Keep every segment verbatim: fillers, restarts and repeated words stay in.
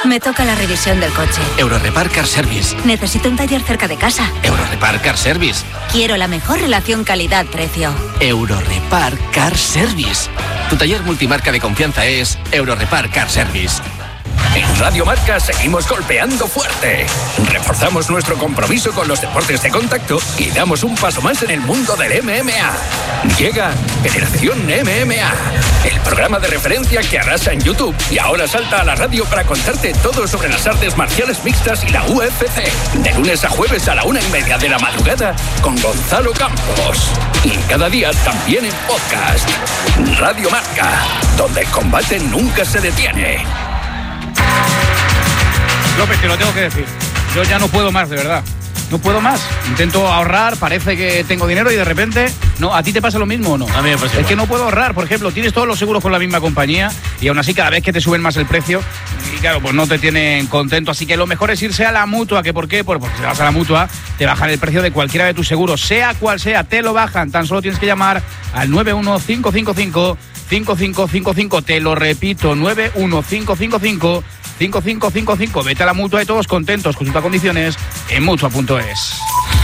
Me toca la revisión del coche. Eurorepar Car Service. Necesito un taller cerca de casa. Eurorepar Car Service. Quiero la mejor relación calidad-precio. Eurorepar Car Service. Tu taller multimarca de confianza es Eurorepar Car Service. En Radio Marca seguimos golpeando fuerte. Reforzamos nuestro compromiso con los deportes de contacto y damos un paso más en el mundo del M M A. Llega Generación M M A, el programa de referencia que arrasa en YouTube y ahora salta a la radio para contarte todo sobre las artes marciales mixtas y la U F C. De lunes a jueves a la una y media de la madrugada con Gonzalo Campos. Y cada día también en podcast. Radio Marca, donde el combate nunca se detiene. López, te lo tengo que decir. Yo ya no puedo más, de verdad. No puedo más. Intento ahorrar, parece que tengo dinero y de repente... No, ¿a ti te pasa lo mismo o no? A mí me pasa Es igual. que no puedo ahorrar. Por ejemplo, tienes todos los seguros con la misma compañía y aún así cada vez que te suben más el precio y claro, pues no te tienen contento. Así que lo mejor es irse a la Mutua. ¿Que por qué? Pues porque si vas a la Mutua te bajan el precio de cualquiera de tus seguros. Sea cual sea, te lo bajan. Tan solo tienes que llamar al nueve uno cinco cinco cinco cinco cinco cinco cinco. Te lo repito, nueve uno cinco cinco cinco cinco cinco cinco cinco. Vete a la Mutua y todos contentos. Consulta condiciones en mutua punto es.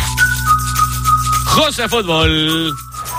José Fútbol.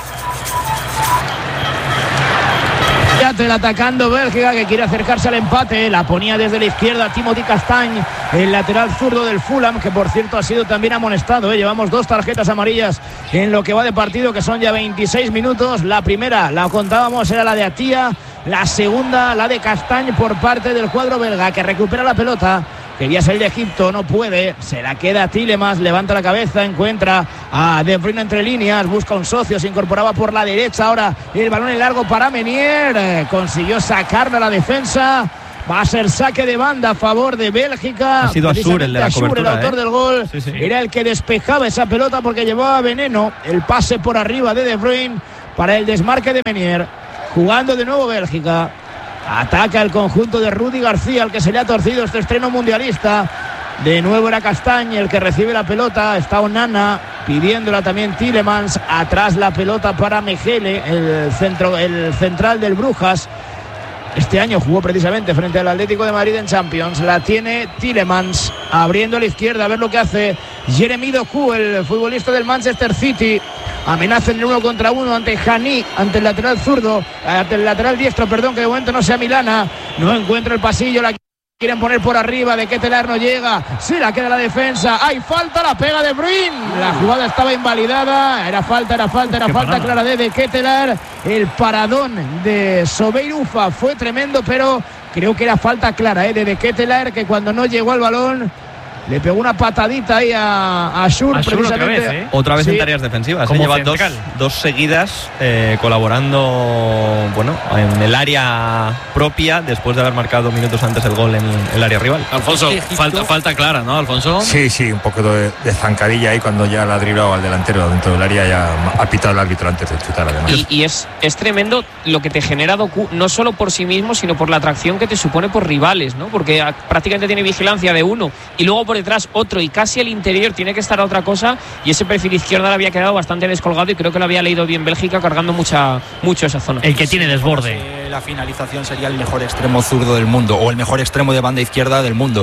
El atacando Bélgica que quiere acercarse al empate, la ponía desde la izquierda Timothy Castagne, el lateral zurdo del Fulham, que por cierto ha sido también amonestado, ¿eh? Llevamos dos tarjetas amarillas en lo que va de partido, que son ya veintiséis minutos. La primera, la contábamos, era la de Atia, la segunda, la de Castagne por parte del cuadro belga, que recupera la pelota. Quería salir de Egipto, no puede, se la queda Tielemans, levanta la cabeza, encuentra a De Bruyne entre líneas, busca un socio, se incorporaba por la derecha, ahora el balón en largo para Menier, eh, consiguió sacarla a la defensa, va a ser saque de banda a favor de Bélgica. Ha sido Asur el de la Asur, cobertura, el autor ¿eh? del gol, sí, sí. Era el que despejaba esa pelota porque llevaba veneno, el pase por arriba de De Bruyne para el desmarque de Menier, jugando de nuevo Bélgica. Ataca el conjunto de Rudy García, al que se le ha torcido este estreno mundialista. De nuevo era Castagne el que recibe la pelota. Está Onana pidiéndola también Tielemans. Atrás la pelota para Mejele, el, centro, el central del Brujas. Este año jugó precisamente frente al Atlético de Madrid en Champions. La tiene Tielemans abriendo a la izquierda, a ver lo que hace Jeremy Doku, el futbolista del Manchester City. Amenaza en el uno contra uno ante Hani, ante el lateral zurdo, ante el lateral diestro, perdón, que de momento no sea Milana. No encuentra el pasillo, la quieren poner por arriba, de Ketelaere no llega, se la queda la defensa, hay falta, la pega de Bruyne, la jugada estaba invalidada, era falta, era falta, era falta parada clara de, de Ketelaere. El paradón de Sobeirufa fue tremendo, pero creo que era falta clara eh, de, de Ketelaere, que cuando no llegó al balón le pegó una patadita ahí a Asur, precisamente. Otra vez, ¿eh? Otra vez sí. En tareas defensivas. ¿eh? Lleva dos, dos seguidas eh, colaborando, bueno, en el área propia después de haber marcado minutos antes el gol en el área rival. Alfonso, falta, falta clara, ¿no, Alfonso? Sí, sí, un poco de, de zancadilla ahí cuando ya la ha driblado al delantero dentro del área, ya ha pitado el árbitro antes de chutar además. Y, y es, es tremendo lo que te genera Doku, no solo por sí mismo, sino por la atracción que te supone por rivales, ¿no? Porque prácticamente tiene vigilancia de uno y luego por detrás otro y casi el interior tiene que estar a otra cosa, y ese perfil izquierdo le había quedado bastante descolgado y creo que lo había leído bien Bélgica, cargando mucha, mucho esa zona. El que tiene desborde. La finalización sería el mejor extremo zurdo del mundo o el mejor extremo de banda izquierda del mundo.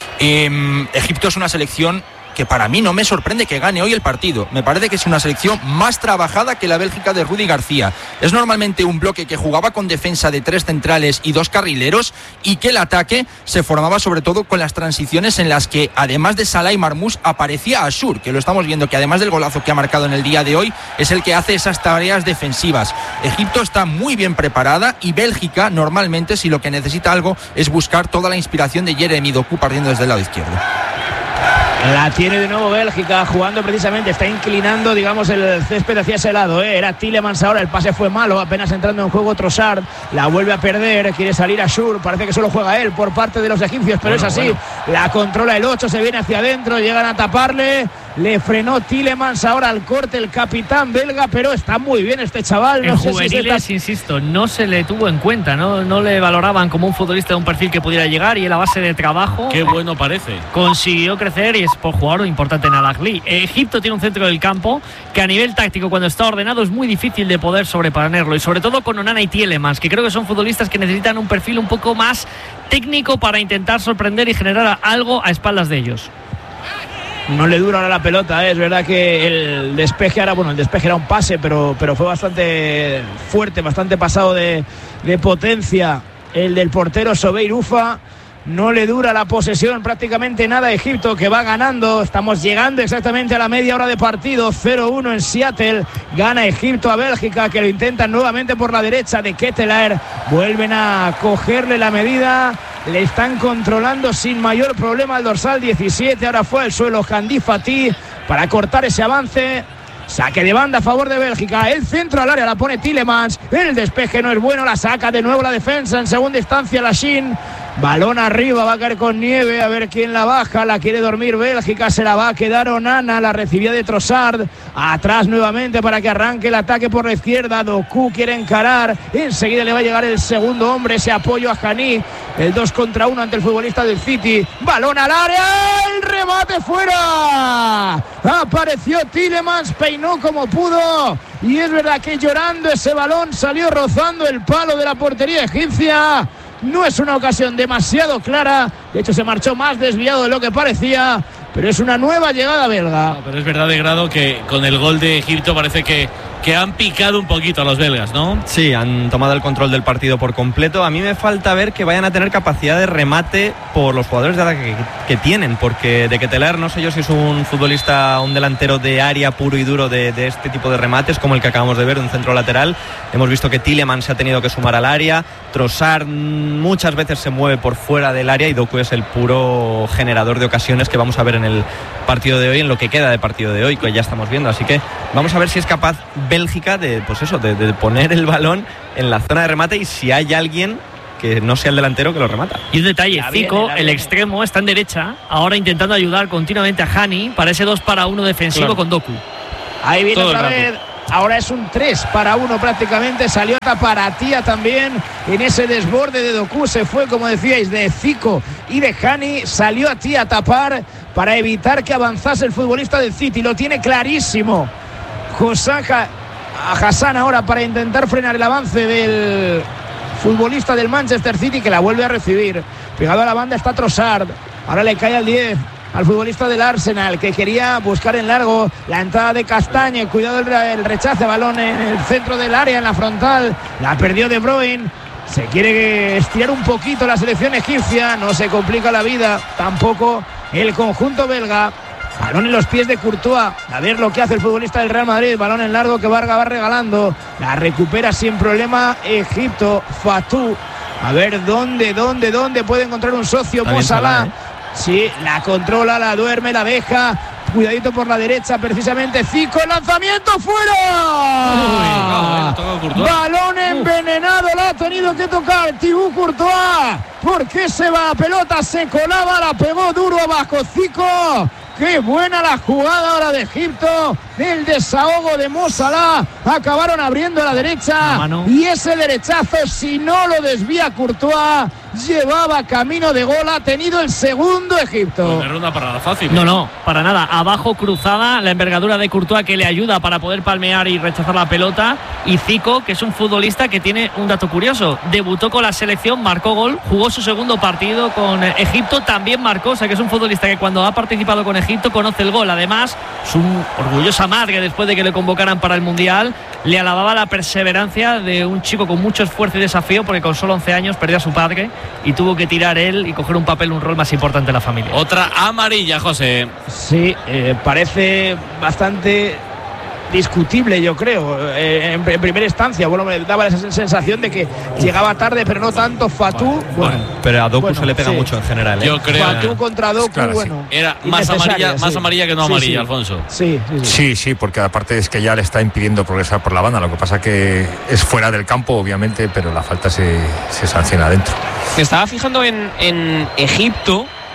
Eh, Egipto es una selección que para mí no me sorprende que gane hoy el partido. Me parece que es una selección más trabajada que la Bélgica de Rudy García. Es normalmente un bloque que jugaba con defensa de tres centrales y dos carrileros, y que el ataque se formaba sobre todo con las transiciones en las que, además de Salah y Marmoush, aparecía Asur, que lo estamos viendo, que además del golazo que ha marcado en el día de hoy, es el que hace esas tareas defensivas. Egipto está muy bien preparada, y Bélgica normalmente, si lo que necesita algo, es buscar toda la inspiración de Jeremy Doku partiendo desde el lado izquierdo. La tiene de nuevo Bélgica, jugando precisamente, está inclinando, digamos, el césped hacia ese lado, ¿eh? Era Tielemans ahora, el pase fue malo, apenas entrando en juego Trossard, la vuelve a perder, quiere salir Asur, parece que solo juega él por parte de los egipcios, pero bueno, es así, bueno. La controla el ocho, se viene hacia adentro, llegan a taparle, Le frenó Tielemans ahora al corte el capitán belga, pero está muy bien este chaval. No en sé juveniles, si está... insisto, no se le tuvo en cuenta, ¿no? no le valoraban como un futbolista de un perfil que pudiera llegar, y él a base de trabajo qué bueno parece, consiguió crecer y es por jugador importante en Al-Ahly. Egipto tiene un centro del campo que a nivel táctico, cuando está ordenado, es muy difícil de poder sobreponerlo, y sobre todo con Onana y Tielemans, que creo que son futbolistas que necesitan un perfil un poco más técnico para intentar sorprender y generar algo a espaldas de ellos. No le dura ahora la pelota, ¿eh? Es verdad que el despeje ahora, bueno, el despeje era un pase, pero, pero fue bastante fuerte, bastante pasado de, de potencia el del portero Sobeir Ufa. No le dura la posesión prácticamente nada a Egipto, que va ganando. Estamos llegando exactamente a la media hora de partido. cero uno en Seattle. Gana Egipto a Bélgica, que lo intentan nuevamente por la derecha de Ketelaere. Vuelven a cogerle la medida. Le están controlando sin mayor problema el dorsal diecisiete. Ahora fue al suelo Hamdi Fatih para cortar ese avance. Saque de banda a favor de Bélgica. El centro al área la pone Tielemans. El despeje no es bueno. La saca de nuevo la defensa. En segunda instancia Lachin. Balón arriba, va a caer con nieve. A ver quién la baja. La quiere dormir Bélgica. Se la va a quedar Onana. La recibía de Trossard. Atrás nuevamente para que arranque el ataque por la izquierda. Doku quiere encarar. Enseguida le va a llegar el segundo hombre. Ese apoyo a Hani. El dos contra uno ante el futbolista del City. Balón al área. El remate fuera. Apareció Tielemans. Peinó como pudo. Y es verdad que llorando ese balón salió rozando el palo de la portería egipcia. No es una ocasión demasiado clara. De hecho, se marchó más desviado de lo que parecía. Pero es una nueva llegada belga. No, pero es verdad, de grado, que con el gol de Egipto parece que, que han picado un poquito a los belgas, ¿no? Sí, han tomado el control del partido por completo. A mí me falta ver que vayan a tener capacidad de remate por los jugadores de ataque que, que tienen, porque de Ketelaere no sé yo si es un futbolista, un delantero de área puro y duro de, de este tipo de remates, como el que acabamos de ver, de un centro lateral. Hemos visto que Tielemans se ha tenido que sumar al área. Trossard muchas veces se mueve por fuera del área, y Doku es el puro generador de ocasiones que vamos a ver en el partido de hoy, en lo que queda de partido de hoy, que ya estamos viendo. Así que vamos a ver si es capaz Bélgica de, pues eso, de, de poner el balón en la zona de remate, y si hay alguien que no sea el delantero que lo remata. Y un detalle, Zico, el extremo, está en derecha, ahora intentando ayudar continuamente a Hani para ese dos para uno defensivo, claro, con Doku. Ahí viene Todo otra vez. Ahora es un tres para uno prácticamente. Salió a tapar a Tía también en ese desborde de Doku. Se fue, como decíais, de Zico y de Hani. Salió a Tía a tapar para evitar que avanzase el futbolista del City. Lo tiene clarísimo Josaja a Hassan ahora para intentar frenar el avance del futbolista del Manchester City, que la vuelve a recibir. Pegado a la banda está Trossard. Ahora le cae al diez al futbolista del Arsenal, que quería buscar en largo la entrada de Castañe. Cuidado el, el rechace, balón en el centro del área, en la frontal. La perdió De Bruyne. Se quiere estirar un poquito la selección egipcia. No se complica la vida tampoco el conjunto belga. Balón en los pies de Courtois. A ver lo que hace el futbolista del Real Madrid. Balón en largo que Varga va regalando. La recupera sin problema Egipto. Fatou. A ver dónde, dónde, dónde puede encontrar un socio. Mo Salah. Sí, la controla, la duerme, la deja. Cuidadito por la derecha, precisamente. Zico, el lanzamiento fuera. Uy, no, balón envenenado, la ha tenido que tocar Thibaut Courtois. ¿Por qué se va? Pelota se colaba, la pegó duro abajo Zico. Qué buena la jugada ahora de Egipto. El desahogo de Mo Salah. Acabaron abriendo a la derecha. Y ese derechazo, si no lo desvía Courtois, llevaba camino de gol. Ha tenido el segundo Egipto. Pues no era una parada fácil. No, no, para nada. Abajo cruzada, la envergadura de Courtois, que le ayuda para poder palmear y rechazar la pelota. Y Zico, que es un futbolista que tiene un dato curioso. Debutó con la selección, marcó gol, jugó su segundo partido con Egipto, también marcó. O sea que es un futbolista que cuando ha participado con Egipto conoce el gol. Además, su orgullosa madre, después de que le convocaran para el Mundial, le alababa la perseverancia de un chico con mucho esfuerzo y desafío, porque con solo once años perdió a su padre y tuvo que tirar él y coger un papel, un rol más importante en la familia. Otra amarilla, José. Sí, eh, parece bastante discutible, yo creo, eh, en, en primera instancia. Bueno, me daba esa sensación de que Uf. llegaba tarde, pero no tanto. Fatou, bueno, bueno, pero a Doku bueno, se le pega sí. mucho en general, ¿eh? Yo creo. Fatou contra Doku, claro, bueno, sí. Era más amarilla, sí. más amarilla que no amarilla, sí, sí. Alfonso. Sí sí, sí, sí, sí, porque aparte es que ya le está impidiendo progresar por la banda. Lo que pasa que es fuera del campo, obviamente, pero la falta se, se sanciona adentro. Me estaba fijando en, en Egipto.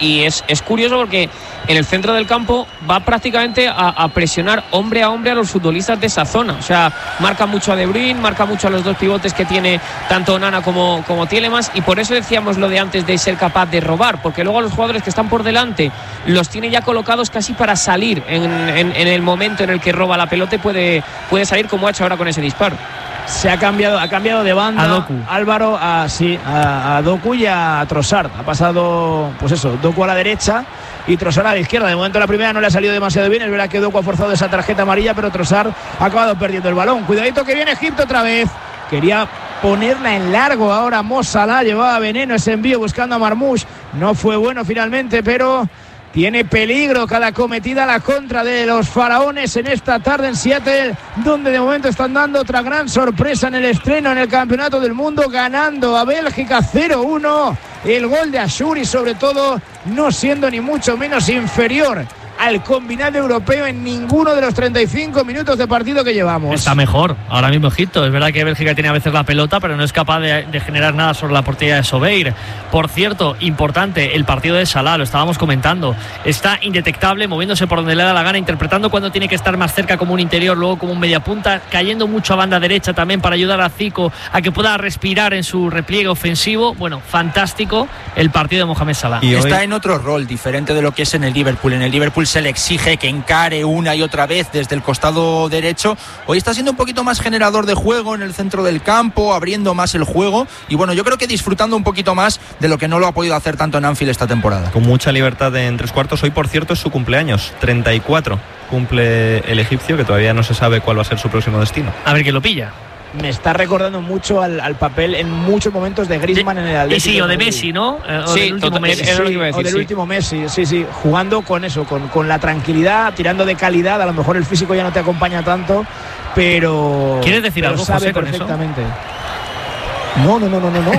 y es, es curioso porque en el centro del campo va prácticamente a, a presionar hombre a hombre a los futbolistas de esa zona. O sea, marca mucho a De Bruyne, marca mucho a los dos pivotes que tiene tanto Onana como, como Tielemans, y por eso decíamos lo de antes de ser capaz de robar, porque luego a los jugadores que están por delante los tiene ya colocados casi para salir en, en, en el momento en el que roba la pelota y puede, puede salir como ha hecho ahora con ese disparo. Se ha cambiado, ha cambiado de banda a Doku. Álvaro a, sí, a, a Doku y a Trossard. Ha pasado, pues eso, Doku a la derecha y Trossard a la izquierda. De momento la primera no le ha salido demasiado bien. Es verdad que Doku ha forzado esa tarjeta amarilla, pero Trossard ha acabado perdiendo el balón. Cuidadito que viene Egipto otra vez. Quería ponerla en largo ahora Mo Salah, llevaba veneno ese envío buscando a Marmoush. No fue bueno finalmente, pero tiene peligro cada cometida a la contra de los faraones en esta tarde en Seattle, donde de momento están dando otra gran sorpresa en el estreno en el Campeonato del Mundo, ganando a Bélgica cero uno. El gol de Ashuri, sobre todo, no siendo ni mucho menos inferior al combinado europeo en ninguno de los treinta y cinco minutos de partido que llevamos. Está mejor ahora mismo Egipto. Es verdad que Bélgica tiene a veces la pelota, pero no es capaz de, de generar nada sobre la portería de Sobeir. Por cierto, importante, el partido de Salah, lo estábamos comentando, está indetectable, moviéndose por donde le da la gana, interpretando cuando tiene que estar más cerca como un interior, luego como un mediapunta, cayendo mucho a banda derecha también para ayudar a Zico a que pueda respirar en su repliegue ofensivo. Bueno, fantástico el partido de Mohamed Salah. Y está hoy en otro rol diferente de lo que es en el Liverpool. En el Liverpool se le exige que encare una y otra vez desde el costado derecho. Hoy está siendo un poquito más generador de juego en el centro del campo, abriendo más el juego y bueno, yo creo que disfrutando un poquito más de lo que no lo ha podido hacer tanto en Anfield esta temporada. Con mucha libertad en tres cuartos. Hoy, por cierto, es su cumpleaños, treinta y cuatro cumple el egipcio, que todavía no se sabe cuál va a ser su próximo destino. A ver quién lo pilla. Me está recordando mucho al, al papel en muchos momentos de Griezmann en el Atlético. Y sí, o de Messi, ¿no? Eh, o sí, del último Messi. Sí, lo que iba a decir, o del sí. último Messi, sí, sí, jugando con eso, con, con la tranquilidad, tirando de calidad. A lo mejor el físico ya no te acompaña tanto, pero ¿Quieres decir pero algo, sabe José, con perfectamente. No, no, no, no, no,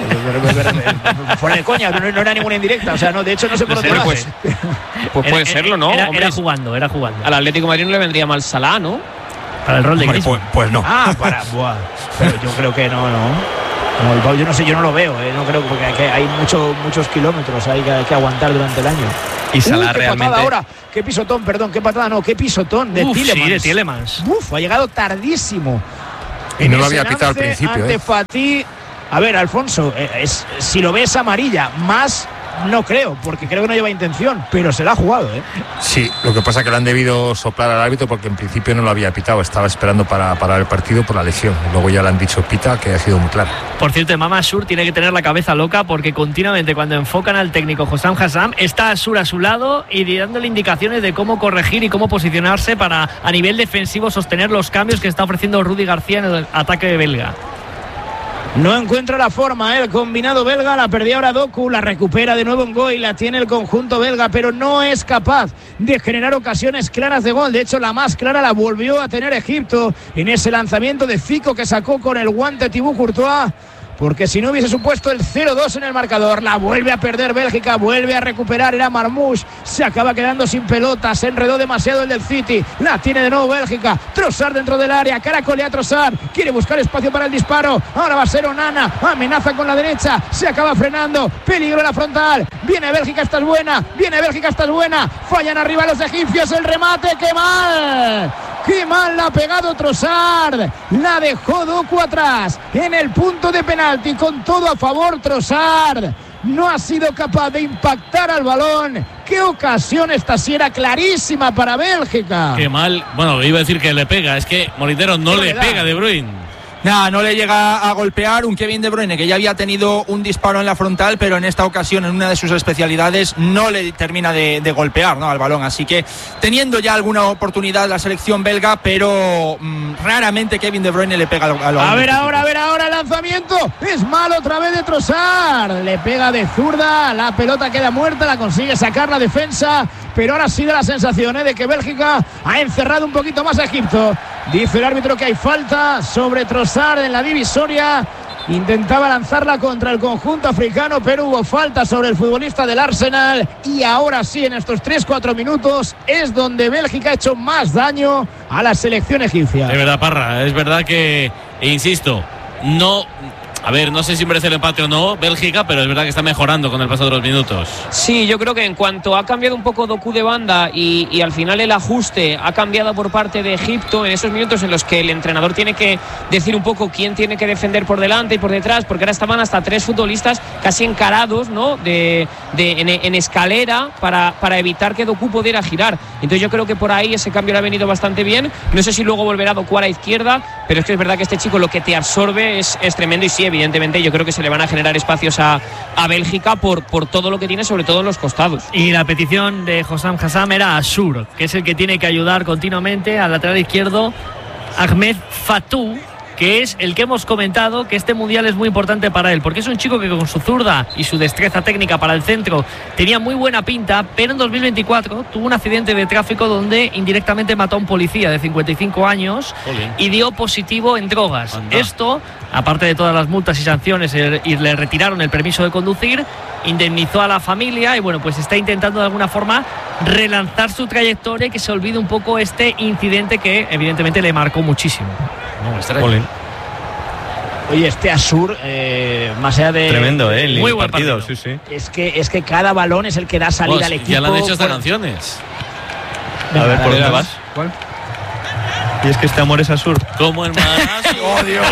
no. Fuera de coña, no, no era ninguna indirecta. O sea, no, de hecho no sé por dónde vas. Pues, pues puede Era- serlo, ¿no? Era, Hombre, era jugando, era jugando. al Atlético de Madrid no le vendría mal Salah, ¿no? Para el rol de Hombre, Griezmann. pues, pues no. Ah, para, buah. Pero yo creo que no, no. No, el Pau, yo no sé, yo no lo veo, eh, no creo, porque hay, que- hay mucho, muchos kilómetros ahí que hay que aguantar durante el año. Y Salah Uy, qué realmente. patada ahora, qué pisotón, perdón, qué patada, no, qué pisotón de Uf, Tielemans. sí, de Tielemans. Uf, ha llegado tardísimo. Y no lo Ese había pitado al lance principio, Ante ¿eh? Fatih. A ver, Alfonso, eh, es, si lo ves amarilla, más no creo, porque creo que no lleva intención, pero se la ha jugado, ¿eh? Sí, lo que pasa es que le han debido soplar al árbitro porque en principio no lo había pitado, estaba esperando para parar el partido por la lesión. Luego ya le han dicho pita, que ha sido muy claro. Por cierto, Mama Ashur tiene que tener la cabeza loca porque continuamente cuando enfocan al técnico Hossam Hassam está Ashur a su lado y dándole indicaciones de cómo corregir y cómo posicionarse para a nivel defensivo sostener los cambios que está ofreciendo Rudy García en el ataque belga. No encuentra la forma, ¿eh? El combinado belga, la perdió ahora Doku, la recupera de nuevo en gol y la tiene el conjunto belga, pero no es capaz de generar ocasiones claras de gol. De hecho, la más clara la volvió a tener Egipto en ese lanzamiento de Zico que sacó con el guante Thibaut Courtois, porque si no hubiese supuesto el cero dos en el marcador. La vuelve a perder Bélgica, vuelve a recuperar, era Marmoush, se acaba quedando sin pelota, se enredó demasiado el del City, la tiene de nuevo Bélgica, Trossard dentro del área, caracolea Trossard, quiere buscar espacio para el disparo, ahora va a ser Onana, amenaza con la derecha, se acaba frenando, peligro en la frontal, viene Bélgica, esta es buena, viene Bélgica, esta es buena, fallan arriba los egipcios, el remate, ¡qué mal! ¡Qué mal la ha pegado Trossard! La dejó Doku atrás en el punto de penalti, con todo a favor Trossard. No ha sido capaz de impactar al balón. ¡Qué ocasión esta! Si era clarísima para Bélgica. Qué mal. Bueno, iba a decir que le pega. Es que Moritero no le pega De Bruyne. Nada, no le llega a golpear. Un Kevin De Bruyne que ya había tenido un disparo en la frontal, pero en esta ocasión, en una de sus especialidades, no le termina de, de golpear, ¿no?, al balón. Así que teniendo ya alguna oportunidad la selección belga, pero mmm, raramente Kevin De Bruyne le pega al balón. A ver ahora, a ver ahora el lanzamiento. Es malo otra vez de Trossard. Le pega de zurda, la pelota queda muerta, la consigue sacar la defensa, pero ahora sí da la sensación, ¿eh?, de que Bélgica ha encerrado un poquito más a Egipto. Dice el árbitro que hay falta sobre Trossard en la divisoria. Intentaba lanzarla contra el conjunto africano, pero hubo falta sobre el futbolista del Arsenal. Y ahora sí, en estos tres cuatro minutos, es donde Bélgica ha hecho más daño a la selección egipcia. Es verdad, Parra. Es verdad que, e insisto, no... A ver, no sé si merece el empate o no Bélgica, pero es verdad que está mejorando con el paso de los minutos. Sí, yo creo que en cuanto ha cambiado un poco Doku de banda y, y al final el ajuste ha cambiado por parte de Egipto, en esos minutos en los que el entrenador tiene que decir un poco quién tiene que defender por delante y por detrás, porque ahora estaban hasta tres futbolistas casi encarados, ¿no? de, de, en, en escalera para, para evitar que Doku pudiera girar. Entonces yo creo que por ahí ese cambio le ha venido bastante bien. No sé si luego volverá Doku a la izquierda, pero es que es verdad que este chico lo que te absorbe es, es tremendo y sí, evidentemente yo creo que se le van a generar espacios a, a Bélgica por, por todo lo que tiene, sobre todo en los costados. Y la petición de Hossam Hassam era Asur, que es el que tiene que ayudar continuamente al lateral izquierdo Ahmed Fatou, que es el que hemos comentado que este mundial es muy importante para él, porque es un chico que con su zurda y su destreza técnica para el centro tenía muy buena pinta, pero en dos mil veinticuatro tuvo un accidente de tráfico donde indirectamente mató a un policía de cincuenta y cinco años y dio positivo en drogas. Anda. Esto, aparte de todas las multas y sanciones, y le retiraron el permiso de conducir, indemnizó a la familia y bueno, pues está intentando de alguna forma relanzar su trayectoria y que se olvide un poco este incidente que evidentemente le marcó muchísimo. No, extraño. Oye, este Asur, eh, más allá de... Tremendo, ¿eh? El muy buen partido, partido. sí, sí. Es que, es que cada balón es el que da salida Pues, al equipo. ya le han hecho estas Bueno, canciones. A ver, ¿por dónde vas? ¿Cuál? Y es que este amor es Asur. Como el Asur. ¡Oh, Dios!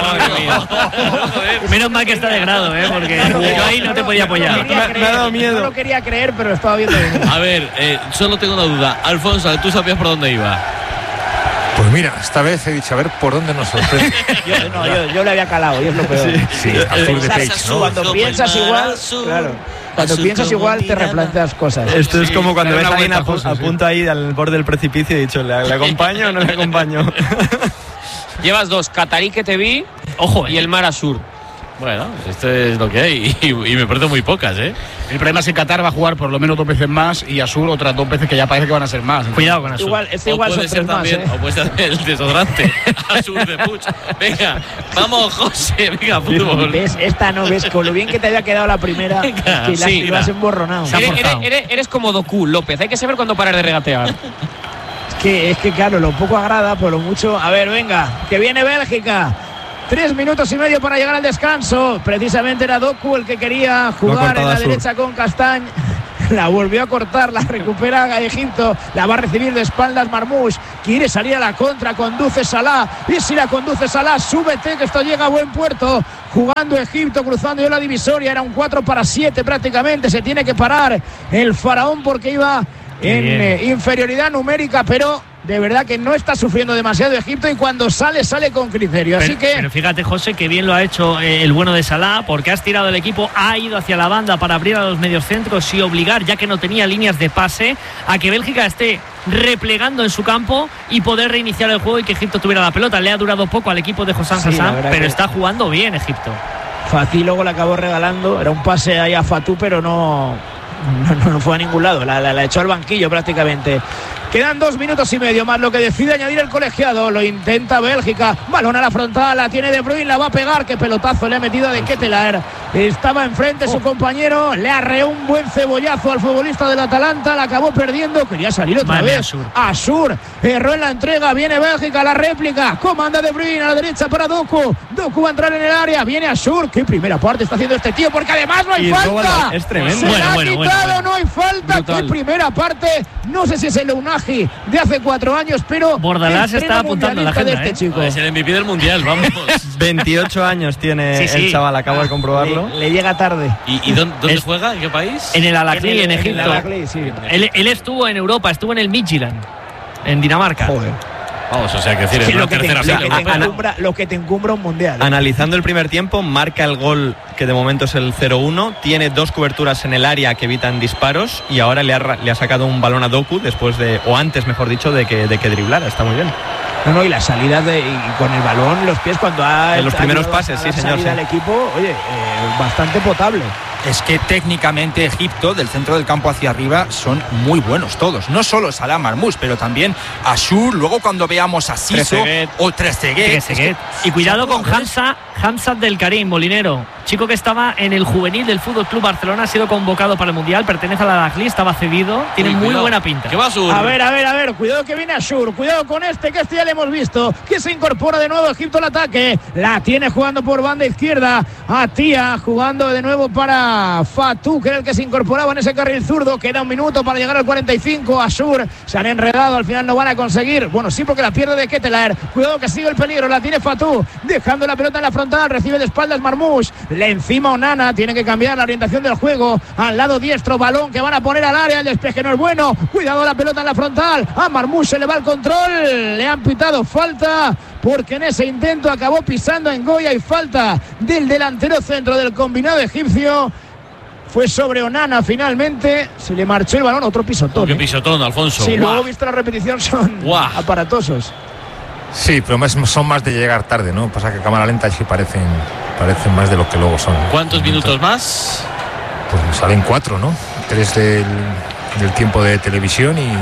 Menos mal que está de grado, ¿eh? Porque yo ahí no te podía apoyar. No quería Me- creer, me ha dado miedo. No lo quería creer, pero estaba viendo bien. A ver, eh, solo tengo una duda. Alfonso, ¿tú sabías por dónde iba? Pues mira, esta vez he dicho a ver por dónde nos sorprende. Yo, no, yo, yo le había calado, y es lo peor. Sí, Azul de Pensar- Page, ¿no? Cuando Como piensas el mar igual, azul, claro, cuando azul piensas como igual te Diana. replanteas cosas. Esto es Sí, como cuando dale ves a una alguien a, vuelta, pu- a José, sí. punto ahí al borde del precipicio y he dicho, ¿le, le acompaño o no le acompaño? Llevas dos, Qatarí que te vi, Ojo, y el Mar Asur. Bueno, esto es lo que hay y, y me parece muy pocas, ¿eh? El problema es que Qatar va a jugar por lo menos dos veces más y Asur otras dos veces que ya parece que van a ser más. cuidado con Asur. Igual, este O igual puede son ser tres más, también, ¿eh? o puede ser el desodorante Asur de Puig. Venga, vamos, José, venga, fútbol. ¿Ves? Esta no, ves, con lo bien que te había quedado la primera, Venga, que la, sí, lo has mira. emborronado. Se ha Eres, eres, forzado. eres- eres como Doku, López, hay que saber cuándo parar de regatear. Es que, es que claro, lo poco agrada, pero lo mucho. A ver, venga, que viene Bélgica. Tres minutos y medio para llegar al descanso. Precisamente era Doku el que quería jugar cortado en la Asur. derecha con Castañ. La volvió a cortar, la recupera a Egipto, la va a recibir de espaldas Marmoush, quiere salir a la contra, conduce Salah, y si la conduce Salah, súbete que esto llega a buen puerto, jugando Egipto, cruzando yo la divisoria, era un cuatro para siete prácticamente, se tiene que parar el faraón porque iba en eh, inferioridad numérica, pero de verdad que no está sufriendo demasiado Egipto y cuando sale, sale con criterio. Así Pero, que pero fíjate, José, que bien lo ha hecho eh, el bueno de Salah, porque ha estirado el equipo, ha ido hacia la banda para abrir a los mediocentros y obligar, ya que no tenía líneas de pase, a que Bélgica esté replegando en su campo y poder reiniciar el juego y que Egipto tuviera la pelota. Le ha durado poco al equipo de Hossam Sí, la Hassam, verdad pero que- está jugando bien Egipto. Fatih luego le acabó regalando, era un pase ahí a Fatou, pero no, no, no fue a ningún lado, la, la, la echó al banquillo prácticamente. Quedan dos minutos y medio más lo que decide añadir el colegiado. Lo intenta Bélgica. Balón a la frontal. La tiene De Bruyne. La va a pegar. Qué pelotazo le ha metido de Ketelaer. Estaba enfrente su compañero. Le arreó un buen cebollazo al futbolista del Atalanta. La acabó perdiendo. Quería salir otra Madre mía, vez. Asur. Asur. Erró en la entrega. Viene Bélgica. La réplica. Comanda De Bruyne a la derecha para Doku. Doku va a entrar en el área. Viene Asur. Qué primera parte está haciendo este tío. Porque además no hay Y roba falta. la- es tremendo. Se Bueno, la ha bueno, bueno, quitado. bueno. No hay falta. Brutal. Qué primera parte. No sé si es el Unagi de hace cuatro años, pero Bordalás el está pleno apuntando en la mundialista agenda, de este ¿eh? chico. Es el M V P del mundial, vamos. veintiocho años tiene Sí, sí. el chaval, acabo de comprobarlo. Le, le llega tarde. ¿Y, y dónde, dónde Es- juega? ¿En qué país? En el Al-Ahly, en, el- Egipto. el Al-Ahly, sí. Él, él estuvo en Europa, estuvo en el Midtjylland, en Dinamarca. Joder. Vamos, o sea, que decir, Sí, es lo, una que te, tercera lo, que fila te europea. encumbra, lo que te encumbra un mundial. ¿eh? Analizando el primer tiempo, marca el gol que de momento es el cero uno, tiene dos coberturas en el área que evitan disparos y ahora le ha, ra- le ha sacado un balón a Doku después de, o antes mejor dicho, de que, de que driblara, está muy bien. No, no, y la salida de, y con el balón, los pies cuando ha. En los ha primeros ayudado pases, a sí, dar señor, salida sí. al equipo, oye, eh, bastante potable. Es que técnicamente Egipto, del centro del campo hacia arriba, son muy buenos todos. No solo Salah Marmoush, pero también Asur. Luego cuando veamos a Siso Trezeguet. o Trezeguet. Trezeguet. es que Y cuidado son con jugadores- Hamza Hamzat del Karim, Molinero, chico que estaba en el juvenil del Fútbol Club Barcelona, ha sido convocado para el Mundial, pertenece a la Al-Ahly, estaba cedido, tiene Uy, muy cuidado. buena pinta. ¿Qué va, Sur? A ver, a ver, a ver, cuidado que viene Ashur, cuidado con este, que este ya le hemos visto, que se incorpora de nuevo Egipto al ataque, la tiene jugando por banda izquierda, Atia jugando de nuevo para Fatou, que era el que se incorporaba en ese carril zurdo, queda un minuto para llegar al cuarenta y cinco, Ashur, se han enredado, al final no van a conseguir, bueno, sí, porque la pierde de Ketelaer, cuidado que sigue el peligro, la tiene Fatou, dejando la pelota en la frontal, recibe de espaldas Marmoush, le encima Onana, tiene que cambiar la orientación del juego, al lado diestro, balón que van a poner al área, el despeje no es bueno, cuidado la pelota en la frontal, a Marmoush se le va el control, le han pitado falta, porque en ese intento acabó pisando en Goya y falta del delantero centro del combinado egipcio. Fue sobre Onana finalmente, se le marchó el balón, otro pisotón. Qué ¿eh? pisotón, Alfonso. Sí, Guau. luego visto la repetición son Guau. aparatosos. Sí, pero más, son más de llegar tarde, ¿no? Pasa que a cámara lenta sí parecen, parecen más de lo que luego son. ¿Cuántos minutos más? Pues salen cuatro, ¿no? Tres del, del tiempo de televisión y,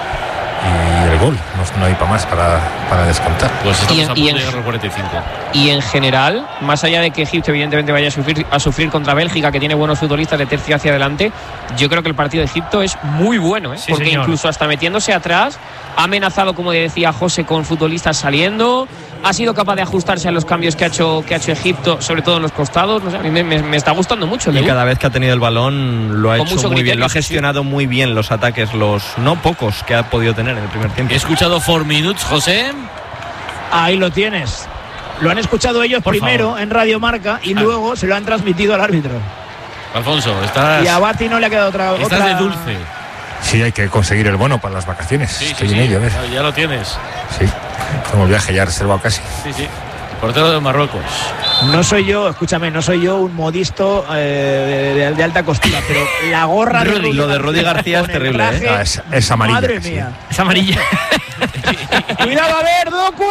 y el gol. No, no hay para más para, para descontar. Pues estamos Y- a punto y de en- llegar al cuarenta y cinco. Y en general, más allá de que Egipto evidentemente vaya a sufrir, a sufrir contra Bélgica, que tiene buenos futbolistas de tercio hacia adelante, yo creo que el partido de Egipto es muy bueno, ¿eh? Sí, porque señor. incluso hasta metiéndose atrás, ha amenazado, como decía José, con futbolistas saliendo, ha sido capaz de ajustarse a los cambios que ha hecho, que ha hecho Egipto, sobre todo en los costados. No sé, a mí me, me- me está gustando mucho el Y debut. cada vez que ha tenido el balón lo ha Con hecho mucho muy bien, criterio, lo ha sí, sí. gestionado muy bien los ataques, los no pocos que ha podido tener en el primer tiempo. He escuchado four minutes, José. Ahí lo tienes. Lo han escuchado ellos Por primero favor. en Radio Marca y Ah. luego se lo han transmitido al árbitro. Alfonso, estás, Y a Bati no le ha quedado otra. estás otra- de dulce. Sí, hay que conseguir el bono para las vacaciones. Sí, sí, Estoy sí, en ello, a ver. ya- ya lo tienes. Sí, tengo el viaje ya reservado casi. Sí, sí. Portero de Marruecos. No soy yo, escúchame, no soy yo un modisto eh, de, de- de alta costura, pero la gorra de Rudy, lo de Rudy García es con el terrible, ¿eh? traje, Ah, es, es amarilla. Madre sí. mía. Es amarilla. Cuidado, a ver, Doku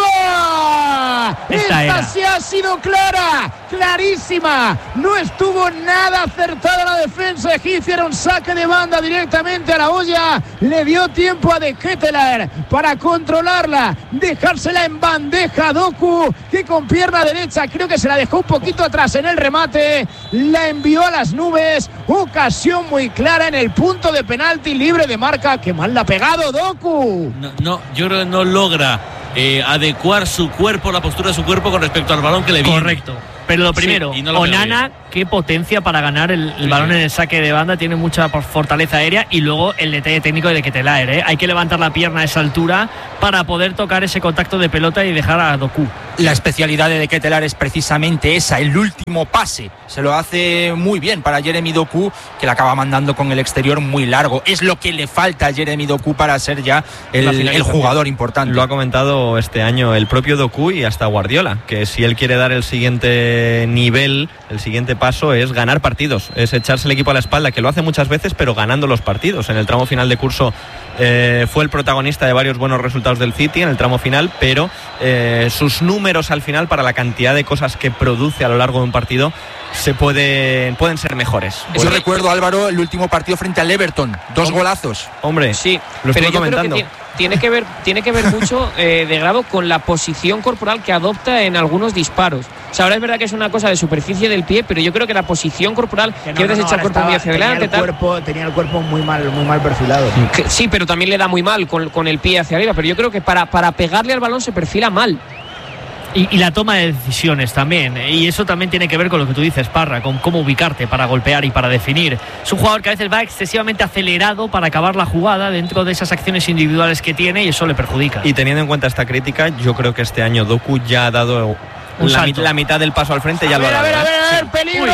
arriba. Esta Esta era. sí ha sido clara, clarísima. No estuvo nada acertada la defensa egipcia, era un saque de banda directamente a la olla. Le dio tiempo a De Ketelaer para controlarla, dejársela en bandeja a Doku, que con pierna derecha creo que se la dejó un poquito atrás en el remate, la envió a las nubes. Ocasión muy clara en el punto de penalti libre de marca. Qué mal la ha pegado Doku. No, no, yo creo que no logra eh, adecuar su cuerpo, la postura de su cuerpo con respecto al balón que le viene. Correcto. Pero lo primero, Sí, y no lo pega Onana, qué potencia para ganar el, el Sí, balón sí. en el saque de banda, tiene mucha por- fortaleza aérea y luego el detalle técnico de Ketelaer, ¿eh? Hay que levantar la pierna a esa altura para poder tocar ese contacto de pelota y dejar a Doku. La especialidad de De Ketelaer es precisamente esa, el último pase. Se lo hace muy bien para Jeremy Doku, que la acaba mandando con el exterior muy largo. Es lo que le falta a Jeremy Doku para ser ya el, La el finalización. jugador importante. Lo ha comentado este año el propio Doku y hasta Guardiola, que si él quiere dar el siguiente nivel, el siguiente paso es ganar partidos, es echarse el equipo a la espalda, que lo hace muchas veces, pero ganando los partidos. En el tramo final de curso eh, fue el protagonista de varios buenos resultados del City en el tramo final, pero eh, sus números al final, para la cantidad de cosas que produce a lo largo de un partido, se pueden, pueden ser mejores. Yo Bueno, recuerdo, Álvaro, el último partido frente al Everton, dos golazos. Hombre, Sí, lo pero estuve yo comentando. creo que ti- tiene que ver, tiene que ver mucho eh, de grado con la posición corporal que adopta en algunos disparos. O sea, ahora es verdad que es una cosa de superficie del pie, pero yo creo que la posición corporal, que, no, a veces no, no, echa el ahora cuerpo muy estaba- hacia tenía adelante, el tal. cuerpo, tenía el cuerpo muy mal, muy mal perfilado. Que- sí, pero también le da muy mal con, con el pie hacia arriba. Pero yo creo que para, para pegarle al balón se perfila mal. Y, y la toma de decisiones también. ¿eh? Y eso también tiene que ver con lo que tú dices, Parra, con cómo ubicarte para golpear y para definir. Es un jugador que a veces va excesivamente acelerado para acabar la jugada dentro de esas acciones individuales que tiene y eso le perjudica. Y teniendo en cuenta esta crítica, yo creo que este año Doku ya ha dado Un la, salto. la mitad del paso al frente, ya A lo ha ver, a dado. ver, a ¿eh? ver, a ver, peligro.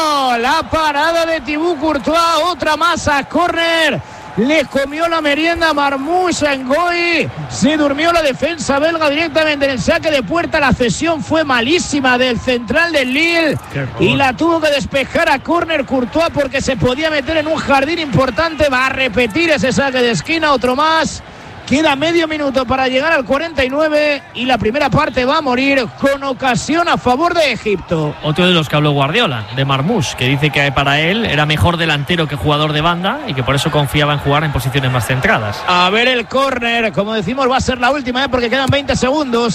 La parada de Thibaut Courtois, otra más a córner. Le comió la merienda Marmoush a Ngoy. Se durmió la defensa belga directamente en el saque de puerta. La cesión fue malísima del central del Lille. Y la tuvo que despejar a córner Courtois porque se podía meter en un jardín importante. Va a repetir ese saque de esquina, otro más. Queda medio minuto para llegar al cuarenta y nueve y la primera parte va a morir con ocasión a favor de Egipto. Otro de los que habló Guardiola, de Marmoush, que dice que para él era mejor delantero que jugador de banda y que por eso confiaba en jugar en posiciones más centradas. A ver el córner, como decimos va a ser la última, ¿eh? Porque quedan veinte segundos.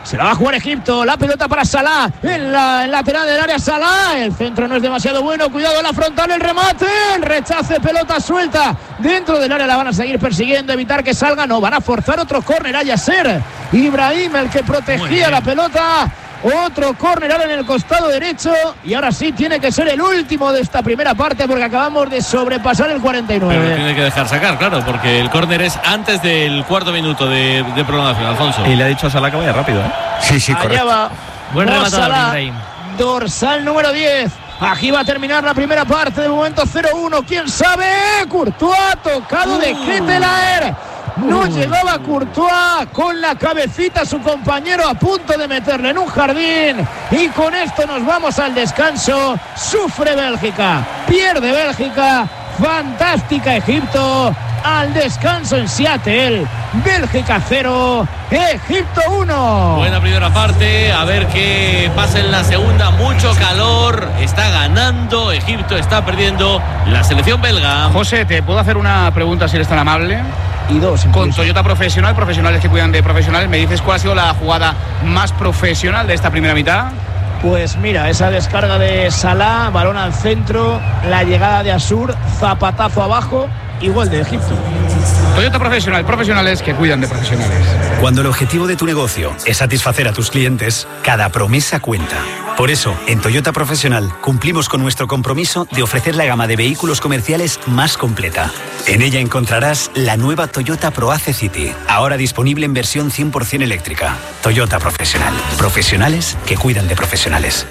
Se la va a jugar Egipto. La pelota para Salah. En la en lateral del área Salah. El centro no es demasiado bueno. Cuidado en la frontal. El remate. El rechace. Pelota suelta. Dentro del área la van a seguir persiguiendo. Evitar que salga. No, van a forzar otro córner. A Yasser Ibrahim, el que protegía la pelota. Otro córner ahora en el costado derecho. Y ahora sí tiene que ser el último de esta primera parte porque acabamos de sobrepasar el cuarenta y nueve. Pero tiene que dejar sacar, claro, porque el córner es antes del cuarto minuto de, de prolongación, Alfonso. Y le ha dicho a Salah que vaya rápido, ¿eh? Sí, sí, Allá correcto. va. Buen Mo rematador, Salah, Ibrahim. dorsal número diez. Aquí va a terminar la primera parte. De momento cero uno. ¿Quién sabe? Courtois tocado de Ketelaer. No llegaba Courtois con la cabecita, su compañero a punto de meterle en un jardín. Y con esto nos vamos al descanso. Sufre Bélgica, pierde Bélgica. Fantástica Egipto. Al descanso en Seattle. Bélgica cero, Egipto uno. Buena primera parte, a ver qué pasa en la segunda. Mucho calor, está ganando Egipto, está perdiendo la selección belga. José, ¿te puedo hacer una pregunta si eres tan amable? Y dos Con incluso. Toyota Profesional, profesionales que cuidan de profesionales, ¿me dices cuál ha sido la jugada más profesional de esta primera mitad? Pues mira, esa descarga de Salah, balón al centro, la llegada de Asur, zapatazo abajo y gol de Egipto. Toyota Profesional, profesionales que cuidan de profesionales. Cuando el objetivo de tu negocio es satisfacer a tus clientes, cada promesa cuenta. Por eso, en Toyota Profesional cumplimos con nuestro compromiso de ofrecer la gama de vehículos comerciales más completa. En ella encontrarás la nueva Toyota ProAce City, ahora disponible en versión cien por ciento eléctrica. Toyota Profesional. Profesionales que cuidan de profesionales.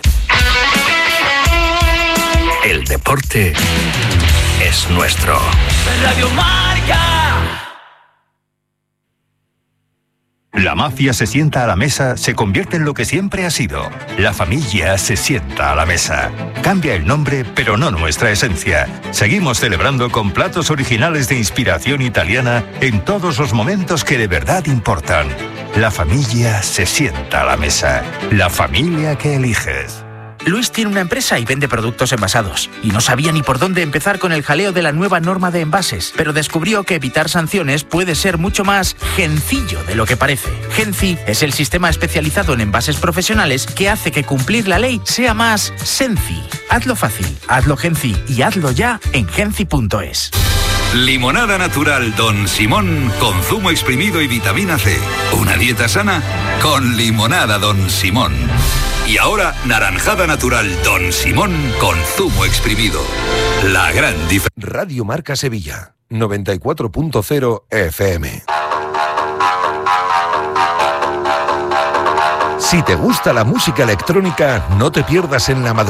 El deporte es nuestro. Radio Marca. La mafia se sienta a la mesa, se convierte en lo que siempre ha sido. La familia se sienta a la mesa. Cambia el nombre, pero no nuestra esencia. Seguimos celebrando con platos originales de inspiración italiana en todos los momentos que de verdad importan. La familia se sienta a la mesa. La familia que eliges. Luis tiene una empresa y vende productos envasados. Y no sabía ni por dónde empezar con el jaleo de la nueva norma de envases. Pero descubrió que evitar sanciones puede ser mucho más gencillo de lo que parece. Genci es el sistema especializado en envases profesionales que hace que cumplir la ley sea más senci. Hazlo fácil, hazlo Genci y hazlo ya en genci punto es. Limonada natural Don Simón con zumo exprimido y vitamina C. Una dieta sana con limonada Don Simón. Y ahora, naranjada natural Don Simón con zumo exprimido. La gran diferencia. Radio Marca Sevilla, noventa y cuatro punto cero F M. Si te gusta la música electrónica, no te pierdas en la madrugada